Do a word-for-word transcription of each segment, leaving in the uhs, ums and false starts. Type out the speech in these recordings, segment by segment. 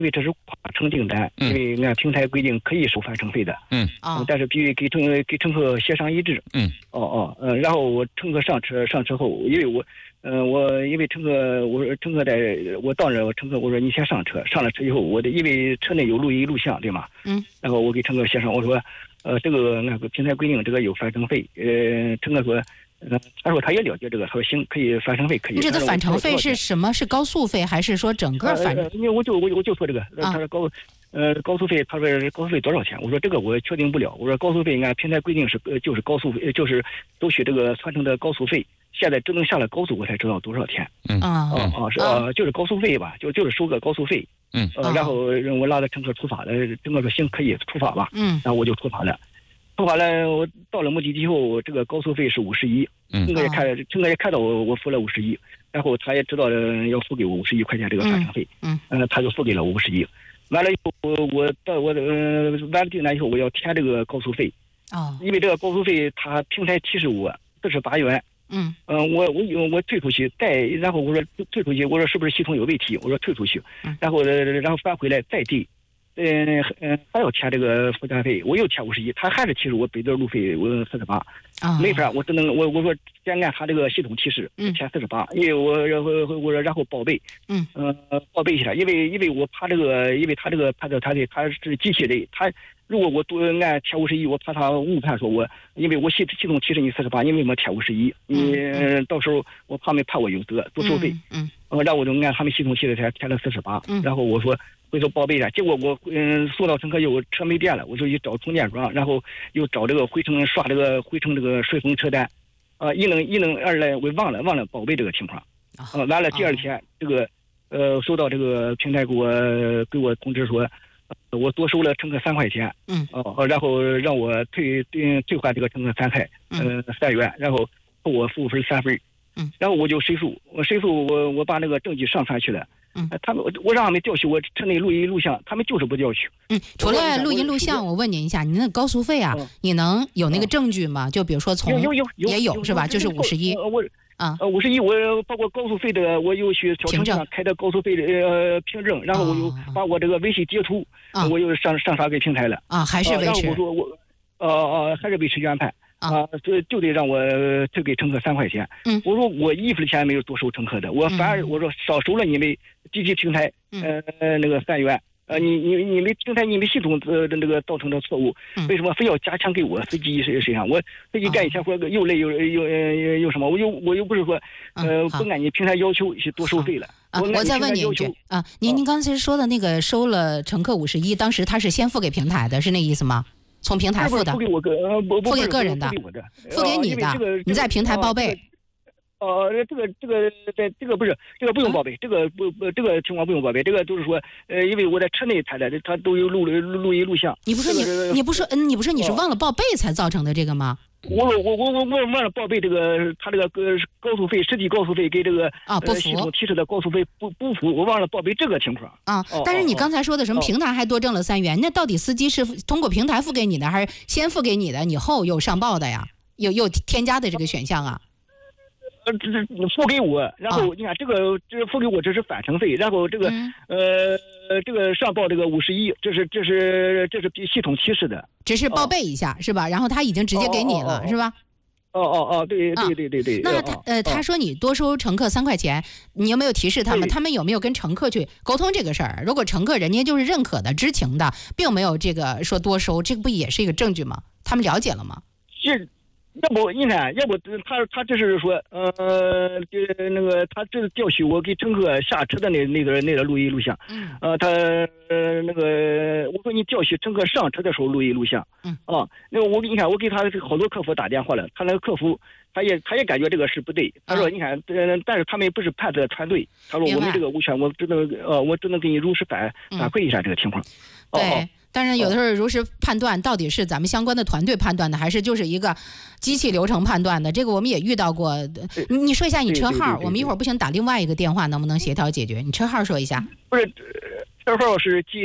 因为这是跨城订单， 嗯、 因为按平台规定可以收返程费的。 嗯啊，但是必须给乘给乘客协商一致。 嗯。 哦哦，呃，然后我乘客上车上车后，因为我，呃，我因为乘客我说乘客在，我到那我乘客我说你先上车，上了车以后，我的因为车内有录音录像对吗？ 嗯。 然后我给乘客协商，我说，呃，这个那个平台规定这个有返程费，呃，乘客说。呃，他说他也了解这个，他说行，可以返程费可以。 你这个返程费是什么？是高速费还是说整个返程？ 因为我就我我就说这个，他说高，呃，高速费，他说高速费多少钱？我说这个我确定不了。我说高速费按平台规定是呃就是高速费，就是都许这个传承的高速费。现在真正下了高速，我才知道多少钱。 嗯啊啊是呃就是高速费吧，就就是收个高速费。 嗯。 呃，然后我拉着乘客出发了，乘客说行可以出发吧。 嗯。 然后我就出发了。出发了，我到了目的地后，这个高速费是五十一，乘客也看，乘客也看到我，我付了五十一，然后他也知道要付给我五十一块钱这个返程费， 嗯， 呃，他就付给了我五十一。完了以后，我到我呃完了订单以后，我要填这个高速费， 哦， 因为这个高速费他平台提示我四十八元， 嗯， 嗯、呃，我我我退出去，再然后我说退出去，我说是不是系统有问题？我说退出去，然后然后返回来再递。嗯嗯，还要填这个附加费，我又填五十一，他还是提示我北德路费我四十八，没法，我只能我我说先按他这个系统提示填四十八，因为我然后我说然后报备， 嗯呃报备一下，因为因为我怕这个，因为他这个判断他的他是机器的，他如果我多按填五十一，我怕他误判说我，因为我系系统提示你四十八，因为我填五十一，你到时候我怕没怕我有责多收费， 嗯， 呃让我就按他们系统提示才填了四十八，然后我说。回头报备一下，结果我嗯送到乘客又车没电了，我就去找充电桩，然后又找这个回程刷这个回程这个顺丰车单，啊、呃、一能一能二来我忘了忘了报备这个情况，啊、呃、完了第二天、啊、这个呃收到这个平台给我给我通知说，呃、我多收了乘客三块钱， 嗯哦、呃、然后让我退退退还这个乘客三块，呃三元，然后扣我负分三分， 嗯， 然后我就申诉，我申诉我我把那个证据上传去了。 嗯， 他们我让他们调取我车内录音录像，他们就是不调取。 嗯，除了录音录像，我问您一下，您的高速费啊，嗯、你能有那个证据吗？就比如说从有有有也有是吧？就是五十一。 我啊呃五十一，我包括高速费的，我又去小程序上开的高速费的呃凭证，然后我又把我这个微信截图， 啊、 我又上上传给平台了。 啊，还是维持。 然后我说我，呃呃还是维持原判。啊，这就得让我退给乘客三块钱。 嗯， 我说我衣服的钱没有多收乘客的，我反而我说少收了你们机器平台，呃那个三元。呃，你你你们平台你们系统呃的那个造成的错误，为什么非要加强给我司机身身上？我司机干一天活又累又又又又什么？我又我又不是说呃不按你平台要求去多收费了。 啊，我再问您一句啊，您您刚才说的那个收了乘客五十一，当时他是先付给平台的，是那意思吗？从平台付的， 付给我个，呃，不， 付给个人的，付给你的，你在平台报备。 呃，这个这个在这个不是这个不用报备，这个不不这个情况不用报备，这个就是说，呃，因为我在车内拍的，他都有录录录音录像。 你不说你你不说嗯你不说你是忘了报备才造成的这个吗？ 我我我我我忘了报备这个他这个高速费实际高速费给这个啊不符系统提示的高速费不不符，我忘了报备这个情况啊。但是你刚才说的什么平台还多挣了三元，那到底司机是通过平台付给你的，还是先付给你的，你后又上报的呀？又又添加的这个选项啊？ 呃，这这付给我，然后你看这个这付给我这是返程费，然后这个呃这个上报这个五十一，这是这是这是系统提示的， 只是报备一下是吧？然后他已经直接给你了是吧？ 哦哦哦，对对对对对。 那他呃他说你多收乘客三块钱，你有没有提示他们？他们有没有跟乘客去沟通这个事儿？如果乘客人家就是认可的、知情的，并没有这个说多收，这个不也是一个证据吗？他们了解了吗？ 是。要不你看，要不他他这是说，呃，这那个他这调取我给乘客下车的那那个那个录音录像， 嗯， 呃，他呃那个我说你调取乘客上车的时候录音录像， 嗯， 啊，那我你看我给他好多客服打电话了，他那个客服他也他也感觉这个事不对，他说你看，呃，但是他们不是判的团队，他说我们这个无权，我只能呃我只能给你如实反反馈一下这个情况， 嗯、对。哦但是有的时候如实判断到底是咱们相关的团队判断的，还是就是一个机器流程判断的，这个我们也遇到过。你你说一下你车号，我们一会儿不行打另外一个电话，能不能协调解决？你车号说一下。 不是，车号是 G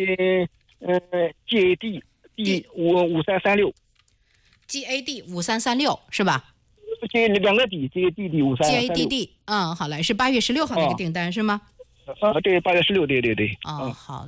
A 呃 G A D D 五五三三六 ，G A D 五三三六是吧？ 这两个 D G A D D 五三 G A D D 嗯，好嘞，是八月十六号那个订单、哦、是吗？ 啊，对，八月十六，对对对。 哦，好。